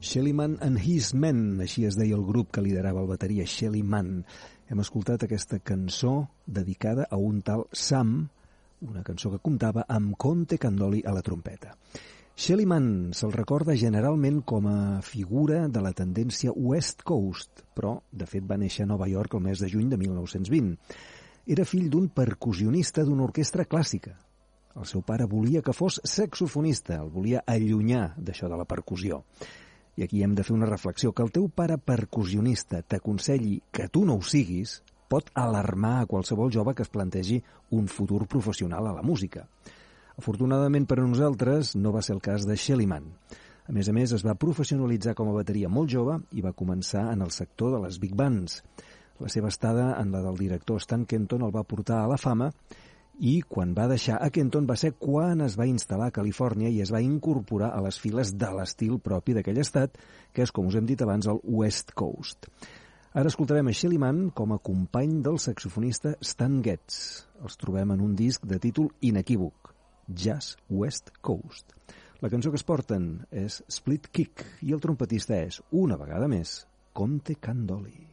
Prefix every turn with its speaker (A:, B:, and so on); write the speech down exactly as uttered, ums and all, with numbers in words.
A: Shelly Manne and His Men, així es deia el grup que liderava el bateria, Shelly Manne. Hem escoltat aquesta cançó dedicada a un tal Sam, una cançó que comptava amb Conte Candoli a la trompeta. Shelly Manne se'l recorda generalment com a figura de la tendència West Coast, però, de fet, va néixer a Nova York el mes de juny de mil nou-cents vint. Era fill d'un percussionista d'una orquestra clàssica. El seu pare volia que fos saxofonista, el volia allunyar d'això de la percussió. I aquí hem de fer una reflexió, que el teu pare percussionista t'aconselli que tu no ho siguis pot alarmar a qualsevol jove que es plantegi un futur professional a la música. Afortunadament per a nosaltres no va ser el cas de Shelly Manne. A més a més, es va professionalitzar com a bateria molt jove i va començar en el sector de les big bands. La seva estada en la del director Stan Kenton el va portar a la fama i quan va deixar a Kenton va ser quan es va instal·lar a Califòrnia i es va incorporar a les files de l'estil propi d'aquell estat, que és, com us hem dit abans, el West Coast. Ara escoltarem a Shelly Manne com a company del saxofonista Stan Getz. Els trobem en un disc de títol inequívoc, Jazz West Coast. La cançó que es porten és Split Kick i el trompetista és, una vegada més, Conte Candoli.